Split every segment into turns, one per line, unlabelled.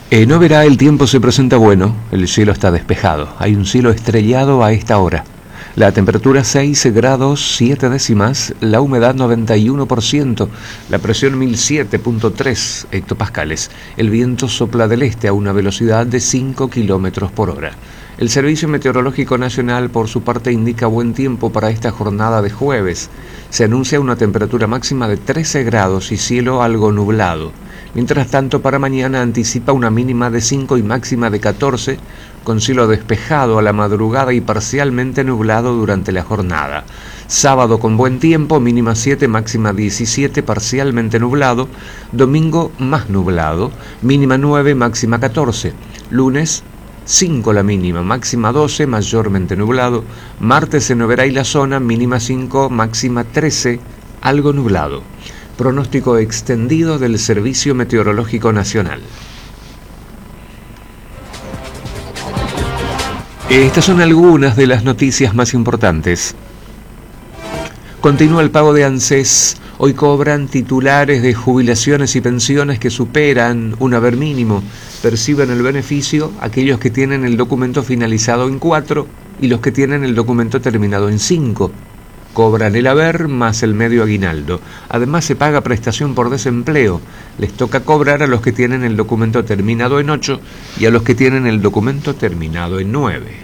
En Oberá el tiempo se presenta bueno, el cielo está despejado, hay un cielo estrellado a esta hora. La temperatura 6 grados 7 décimas, la humedad 91%, la presión 1007.3 hectopascales. El viento sopla del este a una velocidad de 5 kilómetros por hora. El Servicio Meteorológico Nacional, por su parte, indica buen tiempo para esta jornada de jueves. Se anuncia una temperatura máxima de 13 grados y cielo algo nublado. Mientras tanto, para mañana anticipa una mínima de 5 y máxima de 14, con cielo despejado a la madrugada y parcialmente nublado durante la jornada. Sábado con buen tiempo, mínima 7, máxima 17, parcialmente nublado. Domingo más nublado, mínima 9, máxima 14. Lunes 5 la mínima, máxima 12, mayormente nublado. Martes en Oberá y la zona, mínima 5, máxima 13, algo nublado. Pronóstico extendido del Servicio Meteorológico Nacional. Estas son algunas de las noticias más importantes. Continúa el pago de ANSES. Hoy cobran titulares de jubilaciones y pensiones que superan un haber mínimo. Perciben el beneficio aquellos que tienen el documento finalizado en 4 y los que tienen el documento terminado en 5. Cobran el haber más el medio aguinaldo. Además se paga prestación por desempleo. Les toca cobrar a los que tienen el documento terminado en 8 y a los que tienen el documento terminado en 9.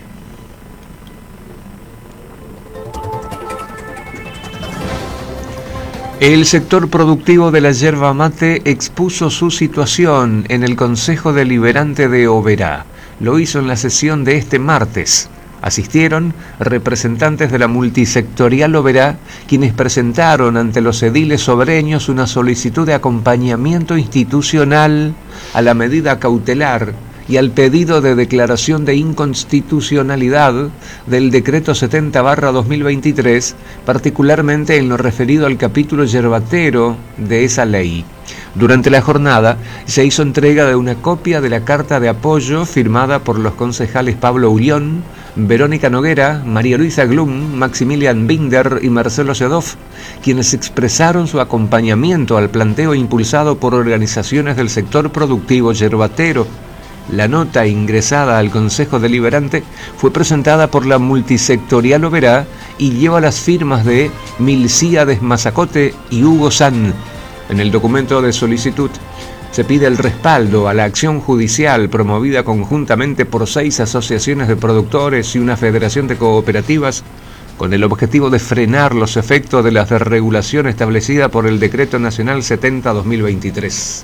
El sector productivo de la yerba mate expuso su situación en el Consejo Deliberante de Oberá. Lo hizo en la sesión de este martes. Asistieron representantes de la multisectorial Oberá, quienes presentaron ante los ediles obreños una solicitud de acompañamiento institucional a la medida cautelar y al pedido de declaración de inconstitucionalidad del decreto 70/2023, particularmente en lo referido al capítulo yerbatero de esa ley. Durante la jornada se hizo entrega de una copia de la carta de apoyo firmada por los concejales Pablo Ulión, Verónica Noguera, María Luisa Glum, Maximilian Binder y Marcelo Sedov, quienes expresaron su acompañamiento al planteo impulsado por organizaciones del sector productivo yerbatero. La nota ingresada al Consejo Deliberante fue presentada por la multisectorial Oberá y lleva las firmas de Milcíades Mazacote y Hugo San. En el documento de solicitud se pide el respaldo a la acción judicial promovida conjuntamente por 6 asociaciones de productores y una federación de cooperativas con el objetivo de frenar los efectos de la desregulación establecida por el Decreto Nacional 70/2023.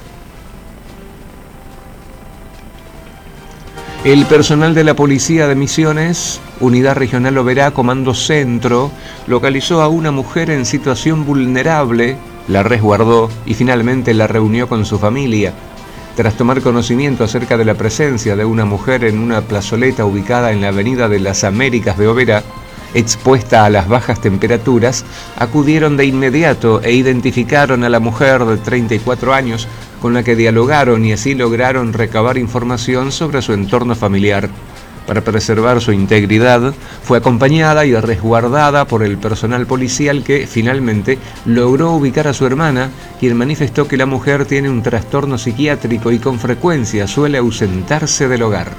El personal de la Policía de Misiones, Unidad Regional Oberá, Comando Centro, localizó a una mujer en situación vulnerable, la resguardó y finalmente la reunió con su familia. Tras tomar conocimiento acerca de la presencia de una mujer en una plazoleta ubicada en la Avenida de las Américas de Oberá, expuesta a las bajas temperaturas, acudieron de inmediato e identificaron a la mujer de 34 años, con la que dialogaron y así lograron recabar información sobre su entorno familiar. Para preservar su integridad, fue acompañada y resguardada por el personal policial que, finalmente, logró ubicar a su hermana, quien manifestó que la mujer tiene un trastorno psiquiátrico y con frecuencia suele ausentarse del hogar.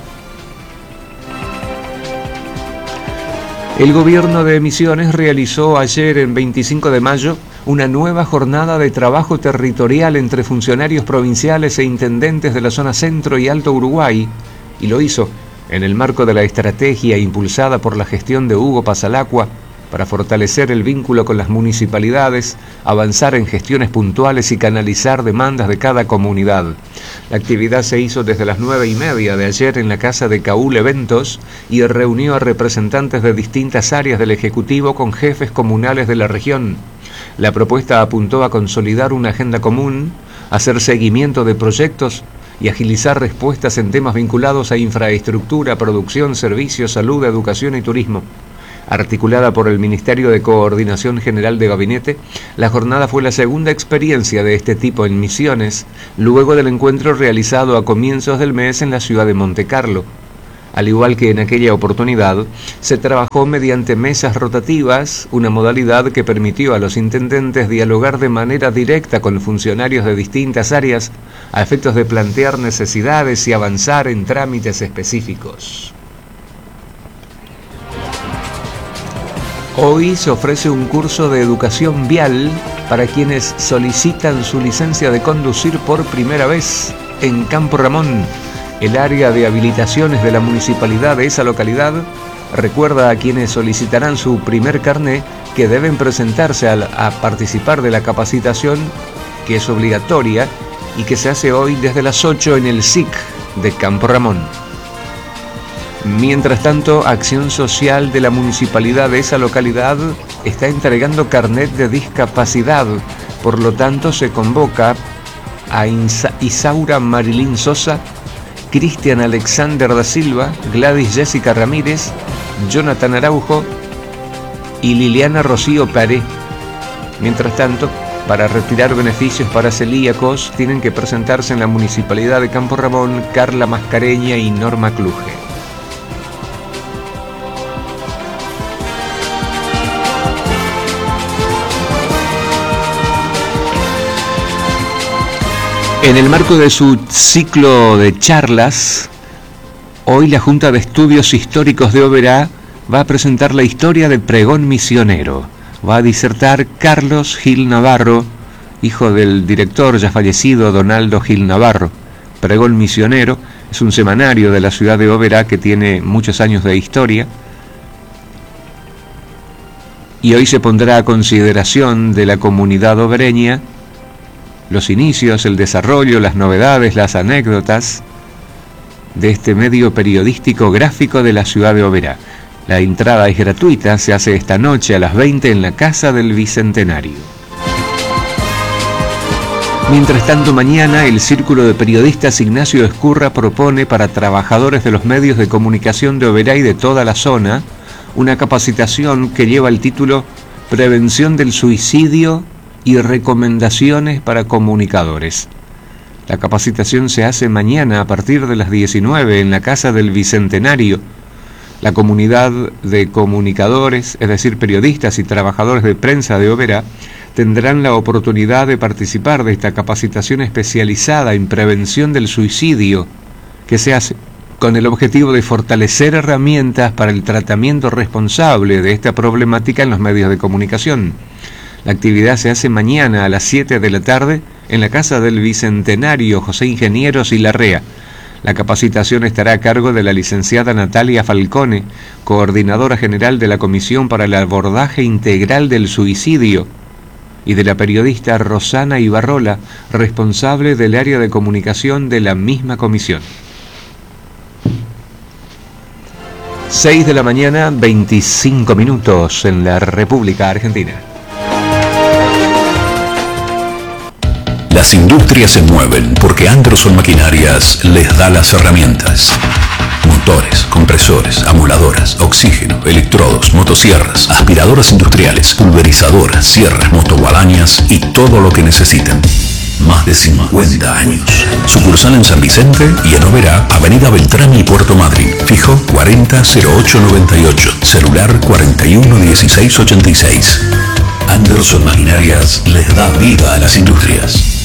El gobierno de Misiones realizó ayer, en 25 de mayo, una nueva jornada de trabajo territorial entre funcionarios provinciales e intendentes de la zona centro y Alto Uruguay, y lo hizo en el marco de la estrategia impulsada por la gestión de Hugo Pasalacqua para fortalecer el vínculo con las municipalidades, avanzar en gestiones puntuales y canalizar demandas de cada comunidad. La actividad se hizo desde las 9:30 de ayer en la casa de Caúl Eventos y reunió a representantes de distintas áreas del Ejecutivo con jefes comunales de la región. La propuesta apuntó a consolidar una agenda común, hacer seguimiento de proyectos y agilizar respuestas en temas vinculados a infraestructura, producción, servicios, salud, educación y turismo. Articulada por el Ministerio de Coordinación General de Gabinete, la jornada fue la segunda experiencia de este tipo en Misiones, luego del encuentro realizado a comienzos del mes en la ciudad de Montecarlo. Al igual que en aquella oportunidad, se trabajó mediante mesas rotativas, una modalidad que permitió a los intendentes dialogar de manera directa con funcionarios de distintas áreas a efectos de plantear necesidades y avanzar en trámites específicos. Hoy se ofrece un curso de educación vial para quienes solicitan su licencia de conducir por primera vez en Campo Ramón. El área de habilitaciones de la municipalidad de esa localidad recuerda a quienes solicitarán su primer carné que deben presentarse a participar de la capacitación, que es obligatoria y que se hace hoy desde las 8 en el SIC de Campo Ramón. Mientras tanto, Acción Social de la municipalidad de esa localidad está entregando carnet de discapacidad. Por lo tanto, se convoca a Isaura Marilín Sosa, Cristian Alexander da Silva, Gladys Jessica Ramírez, Jonathan Araujo y Liliana Rocío Paré. Mientras tanto, para retirar beneficios para celíacos, tienen que presentarse en la municipalidad de Campo Ramón Carla Mascareña y Norma Cluje. En el marco de su ciclo de charlas, hoy la Junta de Estudios Históricos de Oberá va a presentar la historia del pregón misionero. Va a disertar Carlos Gil Navarro, hijo del director ya fallecido Donaldo Gil Navarro. Pregón misionero es un semanario de la ciudad de Oberá que tiene muchos años de historia. Y hoy se pondrá a consideración de la comunidad obereña los inicios, el desarrollo, las novedades, las anécdotas de este medio periodístico gráfico de la ciudad de Oberá. La entrada es gratuita, se hace esta noche a las 20 en la Casa del Bicentenario. Mientras tanto, mañana el Círculo de Periodistas Ignacio Ezcurra propone para trabajadores de los medios de comunicación de Oberá y de toda la zona una capacitación que lleva el título Prevención del Suicidio y recomendaciones para comunicadores. La capacitación se hace mañana a partir de las 19 en la Casa del Bicentenario. La comunidad de comunicadores, es decir, periodistas y trabajadores de prensa de Oberá, tendrán la oportunidad de participar de esta capacitación especializada en prevención del suicidio, que se hace con el objetivo de fortalecer herramientas para el tratamiento responsable de esta problemática en los medios de comunicación. La actividad se hace mañana a las 7 de la tarde en la Casa del Bicentenario José Ingenieros y Larrea. La capacitación estará a cargo de la licenciada Natalia Falcone, coordinadora general de la Comisión para el Abordaje Integral del Suicidio, y de la periodista Rosana Ibarrola, responsable del área de comunicación de la misma comisión. 6 de la mañana, 25 minutos en la República Argentina.
Las industrias se mueven porque Anderson Maquinarias les da las herramientas. Motores, compresores, amoladoras, oxígeno, electrodos, motosierras, aspiradoras industriales, pulverizadoras, sierras, motoguadañas y todo lo que necesiten. Más de 50 años. Sucursal en San Vicente y en Oberá, Avenida Beltrami y Puerto Madryn. Fijo 400898. Celular 411686. Anderson Maquinarias les da vida a las industrias.